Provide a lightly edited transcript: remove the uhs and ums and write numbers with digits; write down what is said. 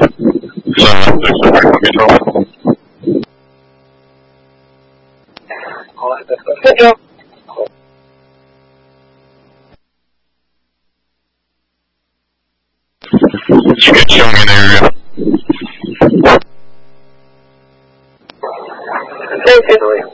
Good job. You can show me the area. Thanks, Italy.